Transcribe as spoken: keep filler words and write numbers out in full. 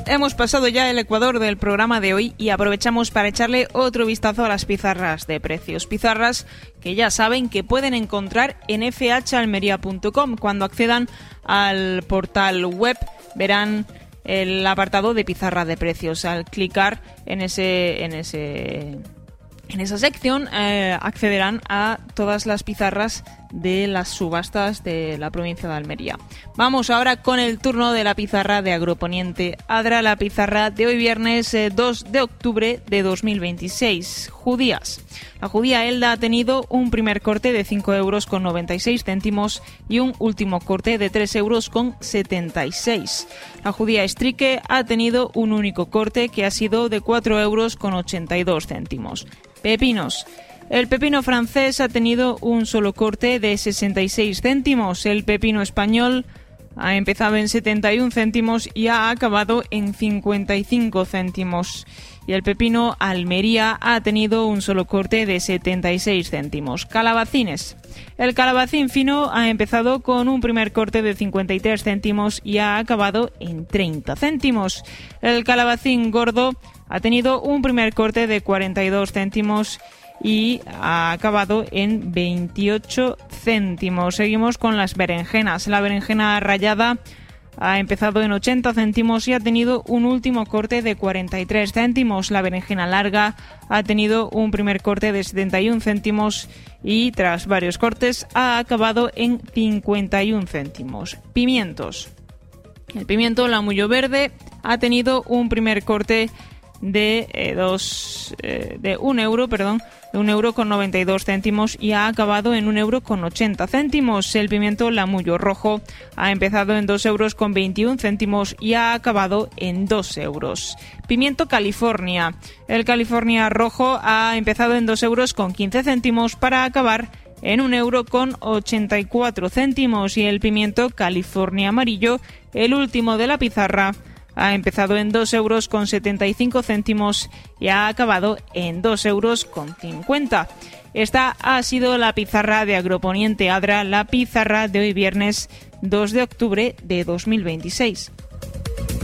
Hemos pasado ya el ecuador del programa de hoy y aprovechamos para echarle otro vistazo a las pizarras de precios. Pizarras que ya saben que pueden encontrar en f h almería punto com. Cuando accedan al portal web verán el apartado de pizarra de precios. Al clicar en ese en ese en esa sección eh, accederán a todas las pizarras de las subastas de la provincia de Almería. Vamos ahora con el turno de la pizarra de Agroponiente Adra, la pizarra de hoy viernes eh, dos de octubre de dos mil veintiséis. Judías. La judía Elda ha tenido un primer corte de cinco euros con noventa y seis céntimos y un último corte de tres euros con setenta y seis. La judía Estrique ha tenido un único corte que ha sido de cuatro euros con ochenta y dos céntimos. Pepinos. El pepino francés ha tenido un solo corte de sesenta y seis céntimos. El pepino español ha empezado en setenta y un céntimos y ha acabado en cincuenta y cinco céntimos. Y el pepino Almería ha tenido un solo corte de setenta y seis céntimos. Calabacines. El calabacín fino ha empezado con un primer corte de cincuenta y tres céntimos y ha acabado en treinta céntimos. El calabacín gordo ha tenido un primer corte de cuarenta y dos céntimos y ha acabado en veintiocho céntimos. Seguimos con las berenjenas. La berenjena rallada ha empezado en ochenta céntimos y ha tenido un último corte de cuarenta y tres céntimos. La berenjena larga ha tenido un primer corte de setenta y un céntimos y tras varios cortes ha acabado en cincuenta y un céntimos. Pimientos. El pimiento lamullo verde ha tenido un primer corte de eh, dos eh, de un euro, perdón, de un euro con noventa y dos céntimos y ha acabado en un euro con ochenta céntimos. El pimiento lamullo rojo ha empezado en dos euros con veintiún céntimos y ha acabado en dos euros. Pimiento California. El California rojo ha empezado en dos euros con quince céntimos para acabar en un euro con ochenta y cuatro céntimos. Y el pimiento California amarillo, el último de la pizarra, ha empezado en dos euros con setenta y cinco céntimos y ha acabado en dos euros con cincuenta. Esta ha sido la pizarra de Agroponiente Adra, la pizarra de hoy viernes dos de octubre de dos mil veintiséis.